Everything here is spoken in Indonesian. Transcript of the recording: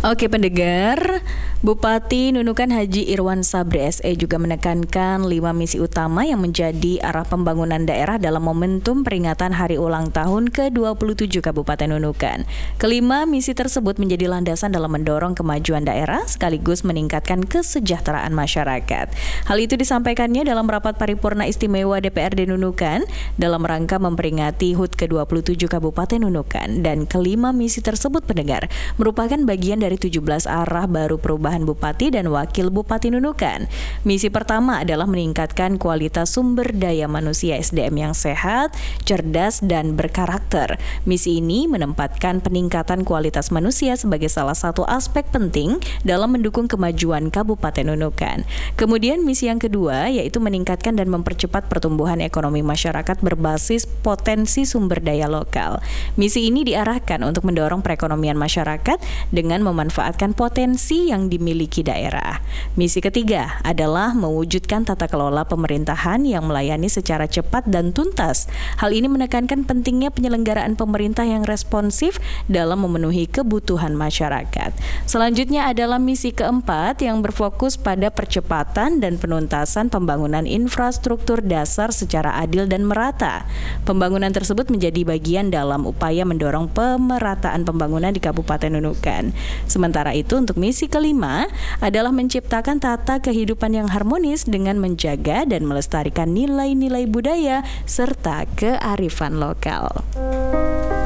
Oke pendengar, Bupati Nunukan Haji Irwan Sabri SE juga menekankan 5 misi utama yang menjadi arah pembangunan daerah dalam momentum peringatan Hari Ulang Tahun ke-27 Kabupaten Nunukan. Kelima misi tersebut menjadi landasan dalam mendorong kemajuan daerah sekaligus meningkatkan kesejahteraan masyarakat. Hal itu disampaikannya dalam rapat paripurna istimewa DPRD Nunukan dalam rangka memperingati HUT ke-27 Kabupaten Nunukan. Dan kelima misi tersebut pendengar merupakan bagian dari 17 arah baru perubahan Bupati dan Wakil Bupati Nunukan. Misi pertama adalah meningkatkan kualitas sumber daya manusia SDM yang sehat, cerdas, dan berkarakter. Misi ini menempatkan peningkatan kualitas manusia sebagai salah satu aspek penting dalam mendukung kemajuan Kabupaten Nunukan. Kemudian misi yang kedua yaitu meningkatkan dan mempercepat pertumbuhan ekonomi masyarakat berbasis potensi sumber daya lokal. Misi ini diarahkan untuk mendorong perekonomian masyarakat dengan memanfaatkan potensi yang dimiliki daerah. Misi ketiga adalah mewujudkan tata kelola pemerintahan yang melayani secara cepat dan tuntas. Hal ini menekankan pentingnya penyelenggaraan pemerintah yang responsif dalam memenuhi kebutuhan masyarakat. Selanjutnya adalah misi keempat yang berfokus pada percepatan dan penuntasan pembangunan infrastruktur dasar secara adil dan merata. Pembangunan tersebut menjadi bagian dalam upaya mendorong pemerataan pembangunan di Kabupaten Nunukan. Sementara itu untuk misi kelima adalah menciptakan tata kehidupan yang harmonis dengan menjaga dan melestarikan nilai-nilai budaya serta kearifan lokal.